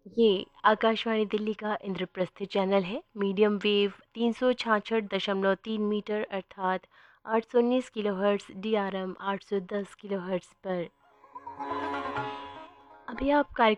ये आकाशवाणी दिल्ली का इंद्रप्रस्थ चैनल है। मीडियम वेव 366.3 मीटर अर्थात 819 किलोहर्ट्ज़, DRM 810 किलोहर्ट्ज़ पर। अभी आप